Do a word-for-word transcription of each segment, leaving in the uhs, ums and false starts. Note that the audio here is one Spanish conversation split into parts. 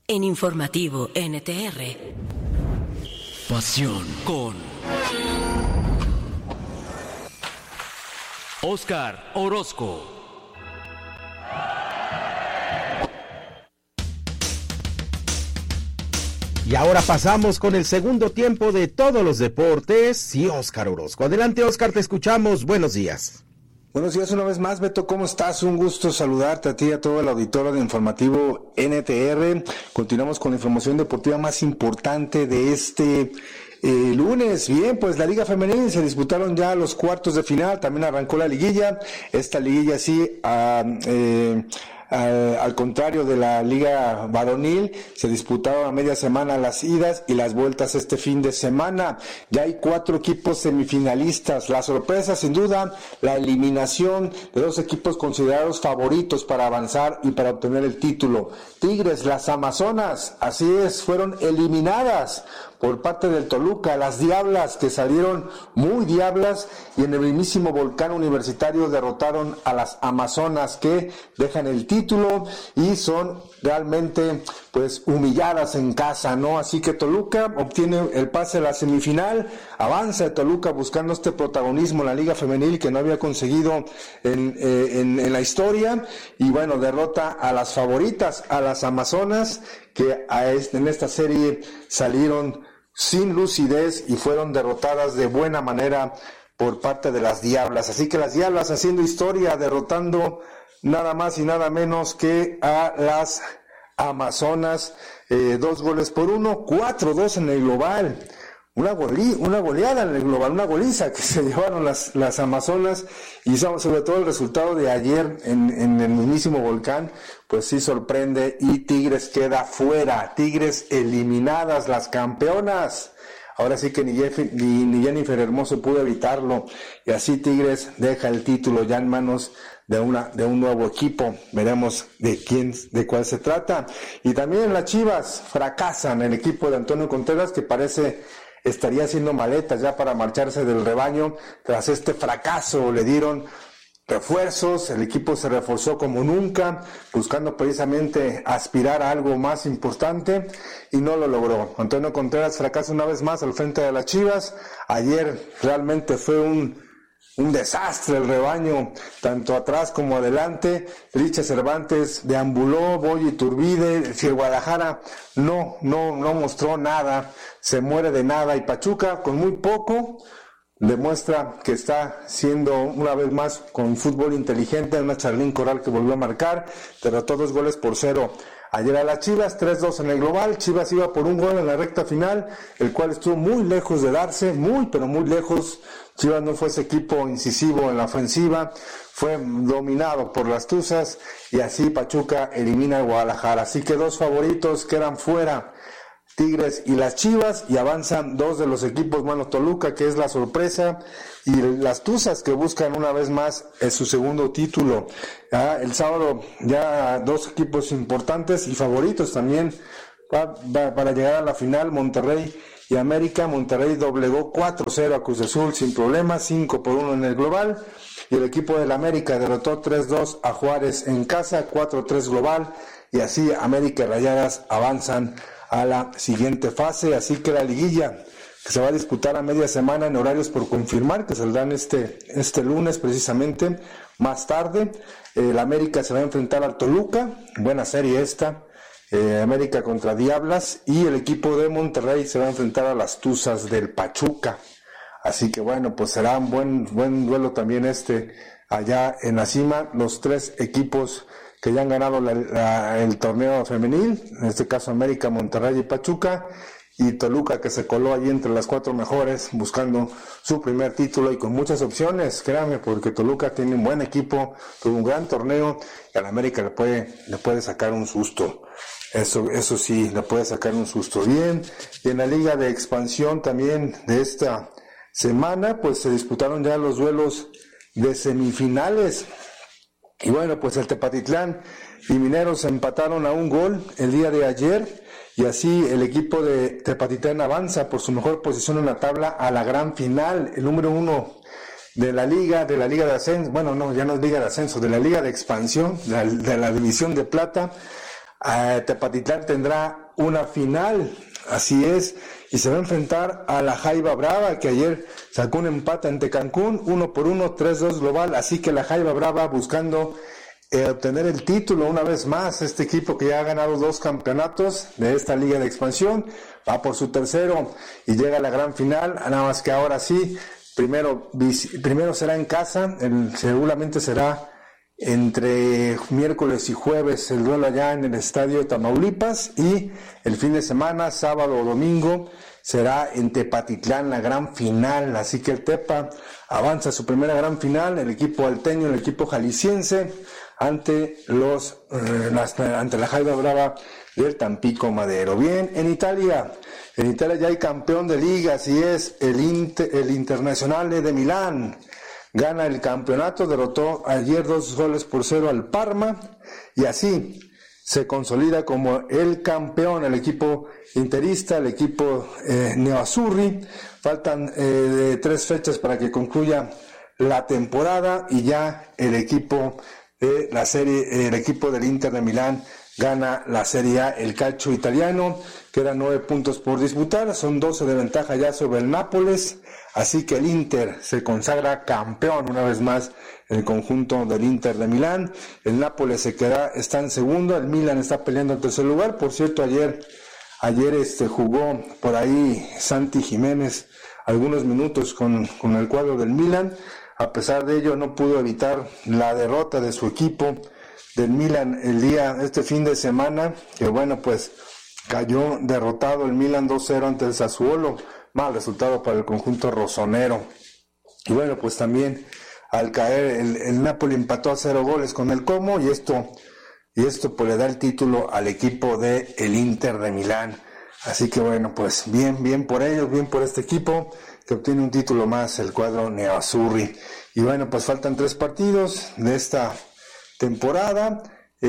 En Informativo N T R. Pasión con Óscar Orozco. Y ahora pasamos con el segundo tiempo de todos los deportes y Óscar Orozco. Adelante, Óscar, te escuchamos. Buenos días. Buenos días una vez más, Beto, ¿cómo estás? Un gusto saludarte a ti y a todo el auditorio de Informativo N T R. Continuamos con la información deportiva más importante de este eh, lunes. Bien, pues la Liga Femenil se disputaron ya los cuartos de final, también arrancó la liguilla. Esta liguilla sí, uh, eh, Al, al contrario de la Liga Varonil, se disputaron a media semana las idas y las vueltas este fin de semana. Ya hay cuatro equipos semifinalistas. La sorpresa, sin duda, la eliminación de dos equipos considerados favoritos para avanzar y para obtener el título. Tigres, las Amazonas, así es, fueron eliminadas por parte del Toluca. Las Diablas, que salieron muy diablas, y en el mismísimo Volcán Universitario derrotaron a las Amazonas, que dejan el título y son realmente pues humilladas en casa, ¿no? Así que Toluca obtiene el pase a la semifinal, avanza Toluca buscando este protagonismo en la Liga Femenil que no había conseguido en, eh, en, en la historia, y bueno, derrota a las favoritas, a las Amazonas, que a este, en esta serie salieron sin lucidez y fueron derrotadas de buena manera por parte de las Diablas. Así que las Diablas haciendo historia, derrotando nada más y nada menos que a las Amazonas, eh, dos goles por uno, cuatro dos en el global. Una, gole, una goleada en el global, una goliza que se llevaron las, las Amazonas, y sobre todo el resultado de ayer en, en el mismísimo Volcán, pues sí sorprende, y Tigres queda fuera, Tigres eliminadas, las campeonas. Ahora sí que ni, Jeff, ni, ni Jennifer Hermoso pudo evitarlo, y así Tigres deja el título ya en manos de una de un nuevo equipo. Veremos de quién, de cuál se trata. Y también las Chivas fracasan, el equipo de Antonio Contreras, que parece estaría haciendo maletas ya para marcharse del rebaño tras este fracaso. Le dieron refuerzos, el equipo se reforzó como nunca, buscando precisamente aspirar a algo más importante, y no lo logró. Antonio Contreras fracasa una vez más al frente de las Chivas. Ayer realmente fue un Un desastre el rebaño, tanto atrás como adelante. Licha Cervantes deambuló, Boy Iturbide, si el Guadalajara no, no, no mostró nada, se muere de nada, y Pachuca con muy poco demuestra que está siendo una vez más con fútbol inteligente. Una Charlín Corral que volvió a marcar, derrotó dos goles por cero ayer a las Chivas, tres dos en el global. Chivas iba por un gol en la recta final, el cual estuvo muy lejos de darse, muy pero muy lejos. Chivas no fue ese equipo incisivo en la ofensiva, fue dominado por las Tuzas, y así Pachuca elimina al Guadalajara. Así que dos favoritos quedan fuera, Tigres y las Chivas, y avanzan dos de los equipos, bueno, Toluca, que es la sorpresa, y las Tuzas, que buscan una vez más eh, su segundo título. Ah, el sábado ya dos equipos importantes y favoritos también pa, pa, para llegar a la final, Monterrey y América. Monterrey doblegó cuatro cero a Cruz Azul sin problemas, cinco por uno en el global, y el equipo del América derrotó tres dos a Juárez en casa, cuatro tres global, y así América y Rayadas avanzan a la siguiente fase. Así que la liguilla, que se va a disputar a media semana en horarios por confirmar, que saldrán este, este lunes precisamente, más tarde. El América se va a enfrentar al Toluca, buena serie esta, eh, América contra Diablas, y el equipo de Monterrey se va a enfrentar a las Tuzas del Pachuca. Así que bueno, pues será un buen, buen duelo también este allá en la cima, los tres equipos que ya han ganado la, la, el torneo femenil, en este caso América, Monterrey y Pachuca, y Toluca, que se coló allí entre las cuatro mejores buscando su primer título, y con muchas opciones, créanme, porque Toluca tiene un buen equipo, tuvo un gran torneo, y al América le puede, le puede sacar un susto. Eso, eso sí, le puede sacar un susto. Bien, y en la Liga de Expansión también de esta semana, pues se disputaron ya los duelos de semifinales. Y bueno, pues el Tepatitlán y Mineros empataron a un gol el día de ayer, y así el equipo de Tepatitlán avanza por su mejor posición en la tabla a la gran final, el número uno de la liga, de la liga de ascenso, bueno, no, ya no es liga de ascenso, de la liga de expansión, de la, de la división de plata. Eh, Tepatitlán tendrá una final, así es, y se va a enfrentar a la Jaiba Brava, que ayer sacó un empate ante Cancún, uno por uno, tres dos global, así que la Jaiba Brava buscando eh, obtener el título una vez más. Este equipo que ya ha ganado dos campeonatos de esta liga de expansión, va por su tercero y llega a la gran final, nada más que ahora sí, primero, primero será en casa, el, seguramente será entre miércoles y jueves el duelo allá en el estadio de Tamaulipas, y el fin de semana, sábado o domingo, será en Tepatitlán la gran final. Así que el Tepa avanza a su primera gran final, el equipo alteño, el equipo jalisciense, ante los eh, las, ante la Jaiba Brava del Tampico Madero. Bien, en Italia, en Italia ya hay campeón de liga, así es, el, Inter, el Internazionale de Milán. Gana el campeonato, derrotó ayer dos goles por cero al Parma y así se consolida como el campeón, el equipo interista, el equipo eh, neoazzurri. Faltan eh, tres fechas para que concluya la temporada y ya el equipo de la serie, el equipo del Inter de Milán gana la Serie A, el calcio italiano. Quedan nueve puntos por disputar, son doce de ventaja ya sobre el Nápoles. Así que el Inter se consagra campeón una vez más, el conjunto del Inter de Milán. El Nápoles se queda, está en segundo, el Milan está peleando en tercer lugar. Por cierto, ayer, ayer este jugó por ahí Santi Jiménez algunos minutos con, con el cuadro del Milan. A pesar de ello, no pudo evitar la derrota de su equipo del Milan el día, este fin de semana, que bueno, pues cayó derrotado el Milan dos cero ante el Sassuolo. Mal resultado para el conjunto rosonero. Y bueno, pues también al caer el, el Napoli empató a cero goles con el Como, y esto y esto pues le da el título al equipo de el Inter de Milán. Así que bueno, pues bien, bien por ellos, bien por este equipo que obtiene un título más, el cuadro neoazzurri. Y bueno, pues faltan tres partidos de esta temporada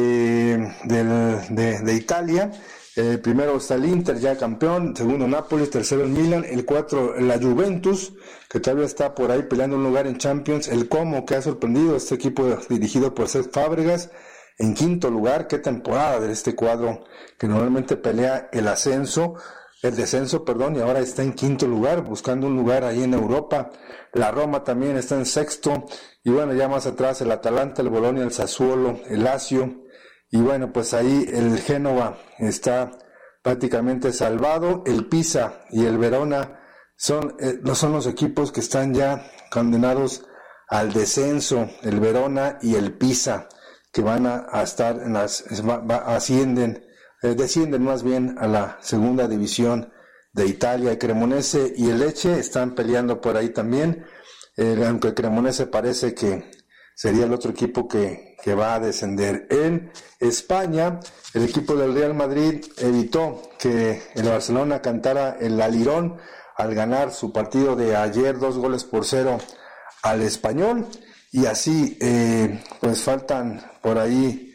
eh, del, de, de Italia. Eh, primero está el Inter, ya campeón, segundo Nápoles, tercero el Milan, el cuatro la Juventus, que todavía está por ahí peleando un lugar en Champions, el Como, que ha sorprendido, este equipo dirigido por Cesc Fábregas, en quinto lugar. Qué temporada de este cuadro, que normalmente pelea el ascenso, el descenso, perdón, y ahora está en quinto lugar, buscando un lugar ahí en Europa. La Roma también está en sexto, y bueno, ya más atrás el Atalanta, el Bologna, el Sassuolo, el Lazio. Y bueno, pues ahí el Génova está prácticamente salvado. El Pisa y el Verona son, eh, son los equipos que están ya condenados al descenso. El Verona y el Pisa, que van a, a estar en las, va, va, ascienden, eh, descienden más bien a la segunda división de Italia. El Cremonese y el Lecce están peleando por ahí también, eh, aunque el Cremonese parece que sería el otro equipo que, que va a descender. En España, el equipo del Real Madrid evitó que el Barcelona cantara el alirón al ganar su partido de ayer dos goles por cero al Español, y así eh, pues faltan por ahí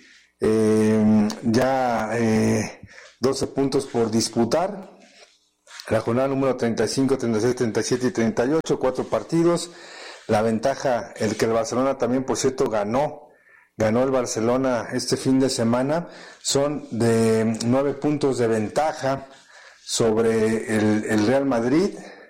eh, ya eh, doce puntos por disputar. La jornada número treinta y cinco, treinta y seis, treinta y siete y treinta y ocho, cuatro partidos. La ventaja, el que el Barcelona también, por cierto, ganó, ganó el Barcelona este fin de semana, son de nueve puntos de ventaja sobre el, el Real Madrid,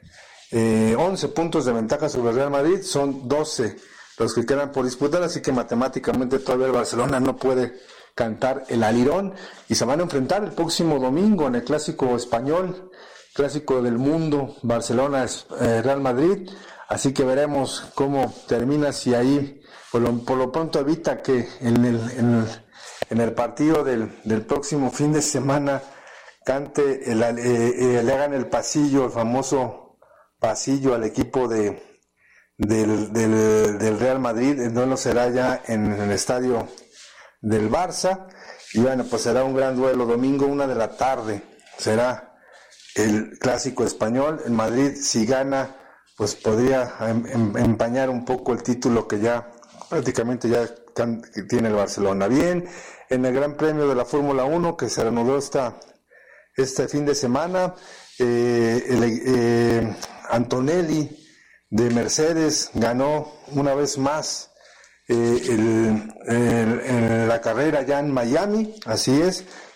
eh, once puntos de ventaja sobre el Real Madrid, son doce los que quedan por disputar, así que matemáticamente todavía el Barcelona no puede cantar el alirón, y se van a enfrentar el próximo domingo en el Clásico Español, Clásico del Mundo, Barcelona, eh, Real Madrid. Así que veremos cómo termina, si ahí por lo, por lo pronto evita que en el, en el, en el partido del, del próximo fin de semana cante, el, eh, eh, le hagan el pasillo, el famoso pasillo al equipo de del, del, del Real Madrid. El duelo será ya en, en el estadio del Barça, y bueno, pues será un gran duelo, domingo una de la tarde, será el Clásico Español. En Madrid, si gana, pues podría em, em, empañar un poco el título que ya prácticamente ya can, que tiene el Barcelona. Bien, en el Gran Premio de la Fórmula uno, que se reanudó esta, este fin de semana, eh, el, eh, Antonelli de Mercedes ganó una vez más eh, el, el, el, la carrera ya en Miami, así es,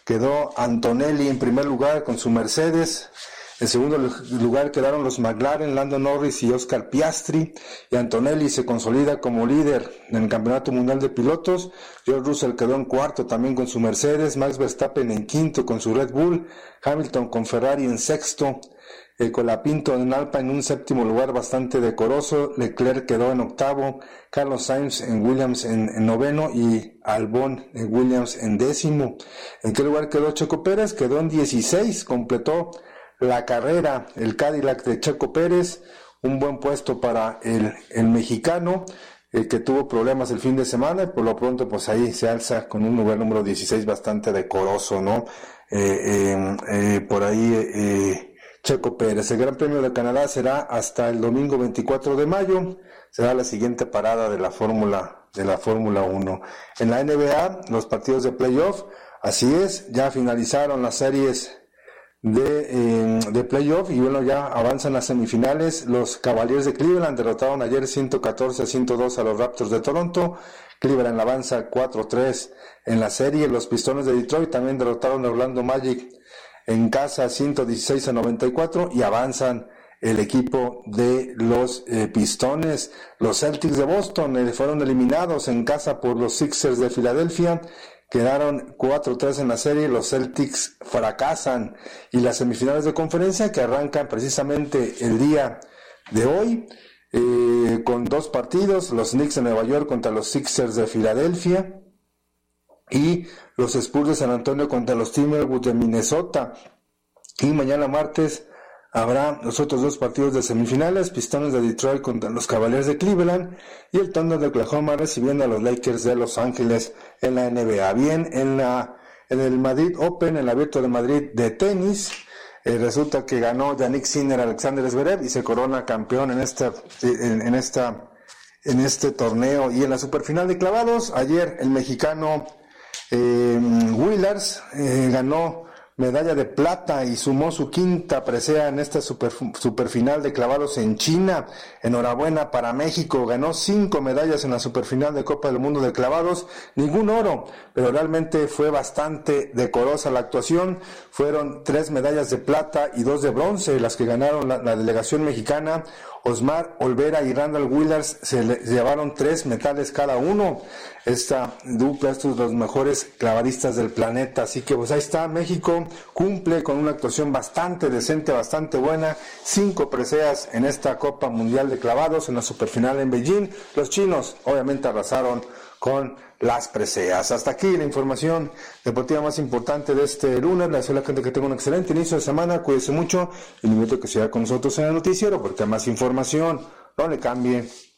quedó Antonelli en primer lugar con su Mercedes. En segundo lugar quedaron los McLaren, Lando Norris y Oscar Piastri, y Antonelli se consolida como líder en el Campeonato Mundial de Pilotos. George Russell quedó en cuarto también con su Mercedes, Max Verstappen en quinto con su Red Bull, Hamilton con Ferrari en sexto, eh, Colapinto en Alfa en un séptimo lugar bastante decoroso, Leclerc quedó en octavo, Carlos Sainz en Williams en, en noveno y Albon en Williams en décimo. ¿En qué lugar quedó Checo Pérez? Quedó en dieciséis, completó la carrera el Cadillac de Checo Pérez, un buen puesto para el, el mexicano, eh, que tuvo problemas el fin de semana, y por lo pronto pues ahí se alza con un lugar número dieciséis bastante decoroso, ¿no? Eh, eh, eh, por ahí eh, Checo Pérez. El Gran Premio de Canadá será hasta el domingo veinticuatro de mayo, será la siguiente parada de la Fórmula de la Fórmula uno. En la N B A, los partidos de playoff, así es, ya finalizaron las series de, eh, de playoff y bueno, ya avanzan las semifinales. Los Cavaliers de Cleveland derrotaron ayer ciento catorce a ciento dos a los Raptors de Toronto. Cleveland avanza cuatro tres en la serie. Los Pistones de Detroit también derrotaron a Orlando Magic en casa ciento dieciséis a noventa y cuatro y avanzan el equipo de los eh, Pistones. Los Celtics de Boston eh, fueron eliminados en casa por los Sixers de Filadelfia. Quedaron cuatro tres en la serie, los Celtics fracasan, y las semifinales de conferencia que arrancan precisamente el día de hoy, eh, con dos partidos, los Knicks de Nueva York contra los Sixers de Filadelfia y los Spurs de San Antonio contra los Timberwolves de Minnesota. Y mañana martes habrá los otros dos partidos de semifinales, Pistones de Detroit contra los Cavaliers de Cleveland y el Thunder de Oklahoma recibiendo a los Lakers de Los Ángeles en la N B A. Bien, en la en el Madrid Open, el Abierto de Madrid de tenis, eh, resulta que ganó Yannick Sinner, Alexander Zverev y se corona campeón en esta en, en esta en este torneo. Y en la superfinal de clavados, ayer el mexicano eh, Willers eh, ganó medalla de plata y sumó su quinta presea en esta super, superfinal de clavados en China. Enhorabuena para México, ganó cinco medallas en la superfinal de Copa del Mundo de clavados, ningún oro, pero realmente fue bastante decorosa la actuación. Fueron tres medallas de plata y dos de bronce las que ganaron la, la delegación mexicana. Osmar Olvera y Randall Willers se le llevaron tres metales cada uno. Esta dupla, estos los mejores clavadistas del planeta. Así que pues ahí está, México cumple con una actuación bastante decente, bastante buena. Cinco preseas en esta Copa Mundial de Clavados, en la superfinal en Beijing. Los chinos obviamente arrasaron con las preseas. Hasta aquí la información deportiva más importante de este lunes. Le deseo a la gente que tenga un excelente inicio de semana, cuídese mucho y le invito a que siga con nosotros en el noticiero porque hay más información. No le cambie.